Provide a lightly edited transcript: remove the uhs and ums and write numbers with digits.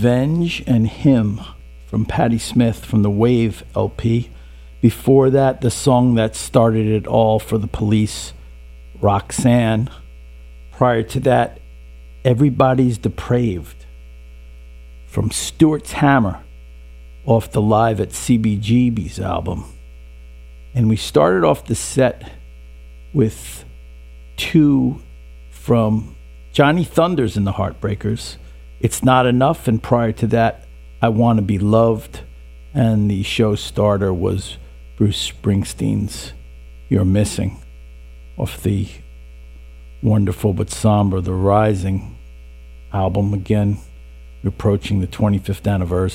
Revenge and Him from Patti Smith from the Wave LP. Before that, the song that started it all for the Police, Roxanne. Prior to that, Everybody's Depraved from Stuart's Hammer off the Live at CBGB's album. And we started off the set with two from Johnny Thunders and the Heartbreakers, It's Not Enough, and prior to that, I Want to Be Loved, and the show starter was Bruce Springsteen's You're Missing off the wonderful but somber The Rising album. Again, approaching the 25th anniversary.